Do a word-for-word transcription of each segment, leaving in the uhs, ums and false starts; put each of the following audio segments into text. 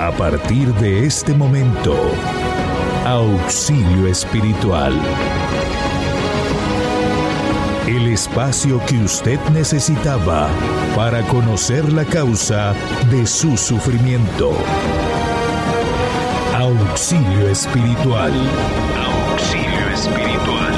A partir de este momento, Auxilio Espiritual. El espacio que usted necesitaba para conocer la causa de su sufrimiento. Auxilio Espiritual. Auxilio Espiritual.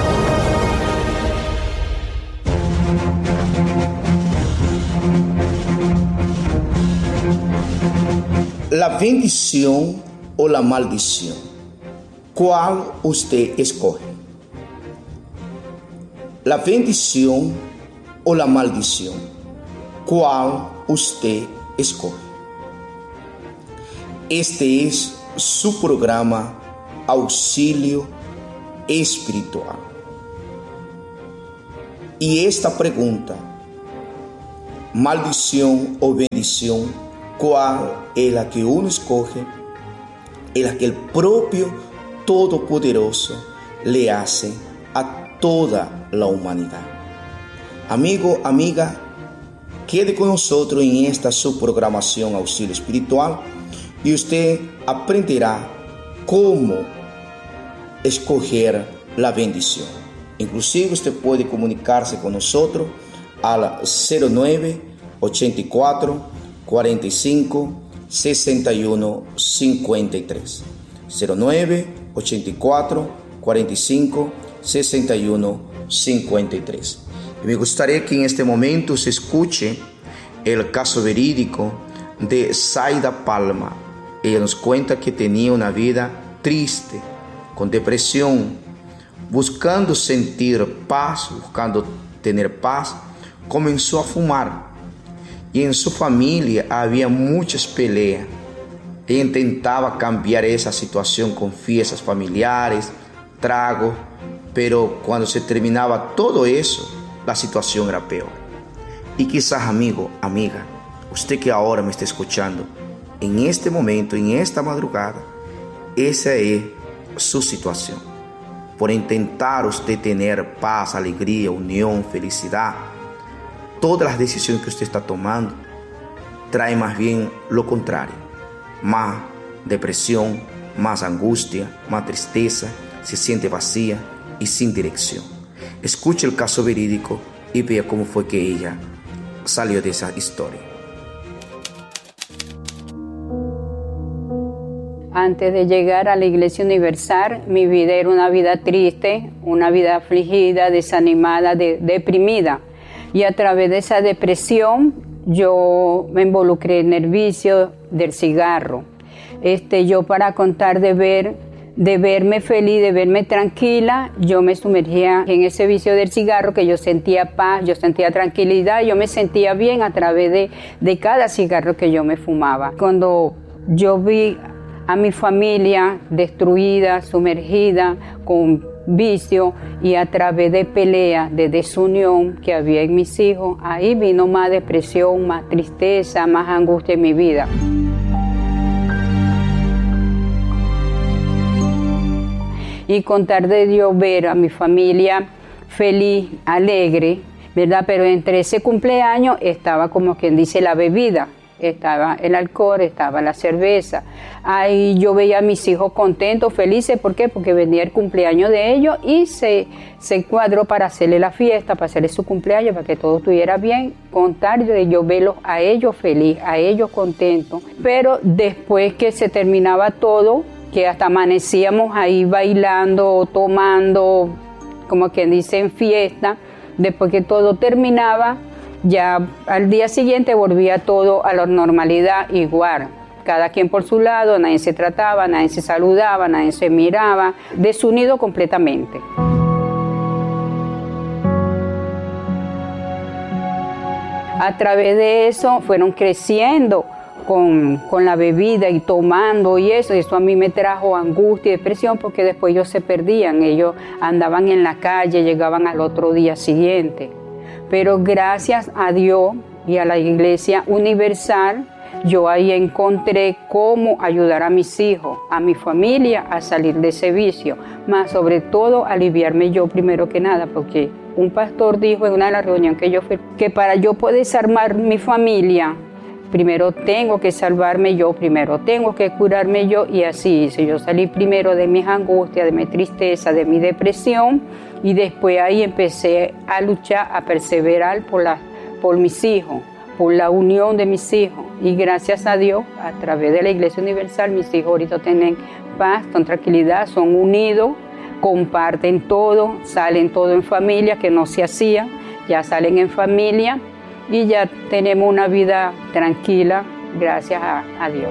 La bendición o la maldición. ¿Cuál usted escoge? La bendición o la maldición. ¿Cuál usted escoge? Este es su programa Auxilio Espiritual. Y esta pregunta, maldición o bendición, ¿cuál es la que uno escoge? Es la que el propio Todopoderoso le hace a toda la humanidad. Amigo, amiga, quede con nosotros en esta subprogramación Auxilio Espiritual y usted aprenderá cómo escoger la bendición. Inclusive usted puede comunicarse con nosotros al cero nueve ochenta y cuatro cuarenta y cinco sesenta y uno cincuenta y tres. cero nueve ochenta y cuatro cuarenta y cinco sesenta y uno cincuenta y tres. Y me gustaría que en este momento se escuche el caso verídico de Zaida Palma. Ella nos cuenta que tenía una vida triste, con depresión, buscando sentir paz, buscando tener paz, comenzó a fumar. Y en su familia había muchas peleas. Ella intentaba cambiar esa situación con fiestas familiares, tragos, pero cuando se terminaba todo eso, la situación era peor. Y quizás, amigo, amiga, usted que ahora me está escuchando, en este momento, en esta madrugada, esa es su situación. Por intentar usted tener paz, alegría, unión, felicidad, todas las decisiones que usted está tomando traen más bien lo contrario. Más depresión, más angustia, más tristeza, se siente vacía y sin dirección. Escuche el caso verídico y vea cómo fue que ella salió de esa historia. Antes de llegar a la Iglesia Universal, mi vida era una vida triste, una vida afligida, desanimada, de, deprimida. Y a través de esa depresión, yo me involucré en el vicio del cigarro. Este, yo para contar de ver, de verme feliz, de verme tranquila, yo me sumergía en ese vicio del cigarro, que yo sentía paz, yo sentía tranquilidad, yo me sentía bien a través de, de cada cigarro que yo me fumaba. Cuando yo vi a mi familia destruida, sumergida, con vicio y a través de pelea, de desunión que había en mis hijos, ahí vino más depresión, más tristeza, más angustia en mi vida. Y contar de Dios, ver a mi familia feliz, alegre, ¿verdad? Pero entre ese cumpleaños estaba, como quien dice, la bebida. Estaba el alcohol, estaba la cerveza. Ahí yo veía a mis hijos contentos, felices. ¿Por qué? Porque venía el cumpleaños de ellos y se, se encuadró para hacerle la fiesta, para hacerle su cumpleaños, para que todo estuviera bien. Contar de yo verlos a ellos felices, a ellos contentos. Pero después que se terminaba todo, que hasta amanecíamos ahí bailando, tomando, como quien dice, en fiesta, después que todo terminaba, ya al día siguiente volvía todo a la normalidad igual. Cada quien por su lado, nadie se trataba, nadie se saludaba, nadie se miraba, desunido completamente. A través de eso fueron creciendo con, con la bebida y tomando y eso, y eso a mí me trajo angustia y depresión porque después ellos se perdían, ellos andaban en la calle, llegaban al otro día siguiente. Pero gracias a Dios y a la Iglesia Universal, yo ahí encontré cómo ayudar a mis hijos, a mi familia a salir de ese vicio, más sobre todo aliviarme yo primero que nada, porque un pastor dijo en una de las reuniones que yo fui, que para yo poder desarmar mi familia, primero tengo que salvarme yo, primero tengo que curarme yo, y así hice. Yo salí primero de mis angustias, de mi tristeza, de mi depresión, y después ahí empecé a luchar, a perseverar por, la, por mis hijos, por la unión de mis hijos. Y gracias a Dios, a través de la Iglesia Universal, mis hijos ahorita tienen paz, con tranquilidad, son unidos, comparten todo, salen todo en familia, que no se hacía, ya salen en familia y ya tenemos una vida tranquila, gracias a, a Dios.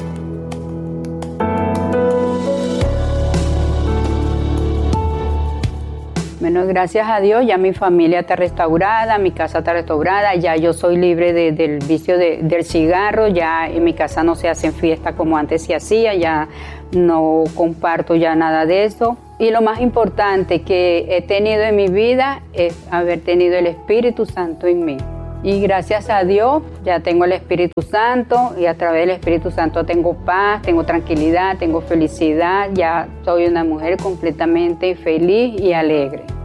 Bueno, gracias a Dios ya mi familia está restaurada, mi casa está restaurada, ya yo soy libre de, del vicio de, del cigarro, ya en mi casa no se hacen fiestas como antes se hacía, ya no comparto ya nada de eso. Y lo más importante que he tenido en mi vida es haber tenido el Espíritu Santo en mí. Y gracias a Dios ya tengo el Espíritu Santo, y a través del Espíritu Santo tengo paz, tengo tranquilidad, tengo felicidad, ya soy una mujer completamente feliz y alegre.